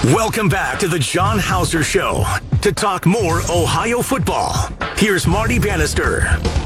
Welcome back to the John Hauser Show. To talk more Ohio football, here's Marty Bannister.